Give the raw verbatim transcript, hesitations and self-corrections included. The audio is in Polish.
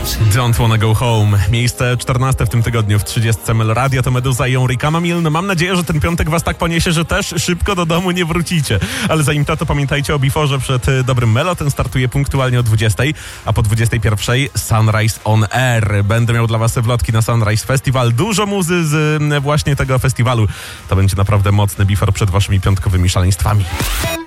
Don't Wanna Go Home. Miejsce czternaste w tym tygodniu w trzydziestce Melo Radio to Meduza i Henri Camamil. No mam nadzieję, że ten piątek was tak poniesie, że też szybko do domu nie wrócicie. Ale zanim to, to pamiętajcie o Biforze przed dobrym Melo. Ten startuje punktualnie o dwudziestej, a po dwudziestej pierwszej Sunrise on Air. Będę miał dla was wlotki na Sunrise Festival. Dużo muzy z właśnie tego festiwalu. To będzie naprawdę mocny Bifor przed waszymi piątkowymi szaleństwami.